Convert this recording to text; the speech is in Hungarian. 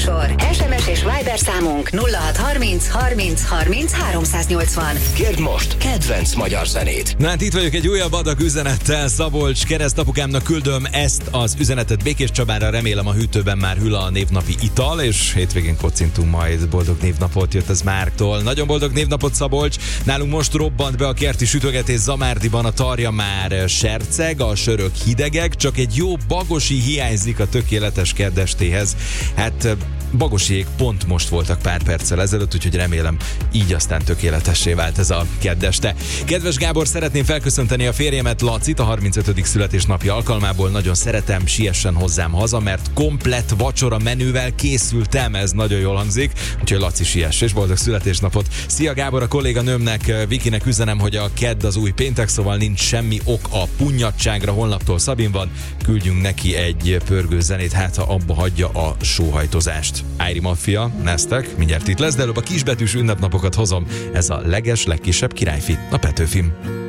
műsor. SMS és Viber számunk 0630 30 30 380. Kérd most kedvenc magyar zenét. Na hát itt vagyok egy újabb adag üzenettel. Szabolcs keresztapukámnak küldöm ezt az üzenetet Békés Csabára. Remélem a hűtőben már hűl a névnapi ital, és hétvégén kocintunk majd. Boldog névnapot, jött ez Márktól. Nagyon boldog névnapot, Szabolcs. Nálunk most robbant be a kerti sütögetés Zamárdiban, a tarja már serceg, a sörök hidegek, csak egy jó bagosi hiányzik a tökéletes keddestéhez. Hát bagosiék pont most voltak pár perccel ezelőtt, úgyhogy remélem így aztán tökéletessé vált ez a keddeste. Kedves Gábor, szeretném felköszönteni a férjemet, Lacit, a 35. születésnapja alkalmából. Nagyon szeretem, siessen hozzám haza, mert komplett vacsora menüvel készültem, ez nagyon jól hangzik, úgyhogy Laci, siess, és boldog születésnapot. Szia Gábor, a kolléganőmnek, Vikinek üzenem, hogy a kedd az új péntek, szóval nincs semmi ok a punnyadságra, holnaptól Szabin van, küldjünk neki egy pörgő zenét, hát ha abba hagyja a sóhajtozást. Áiri Mafia, Neztek, mindjárt itt lesz, de előbb a kisbetűs ünnepnapokat hozom. Ez a legkisebb királyfi, a Petőfim.